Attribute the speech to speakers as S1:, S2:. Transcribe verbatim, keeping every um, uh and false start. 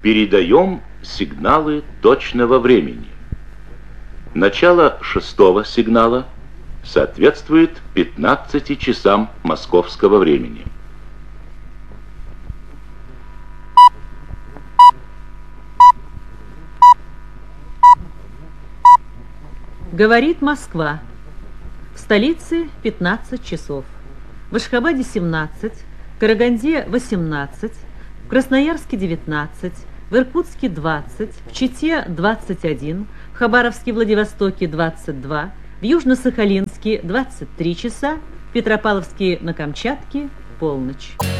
S1: Передаем сигналы точного времени. Начало шестого сигнала соответствует пятнадцати часам московского времени.
S2: Говорит Москва. В столице пятнадцать часов. В Ашхабаде семнадцать, в Караганде восемнадцать, в Красноярске девятнадцать, в Иркутске двадцать, в Чите двадцать один, в Хабаровске, Владивостоке двадцать два, в Южно-Сахалинске двадцать три часа, в Петропавловске на Камчатке полночь.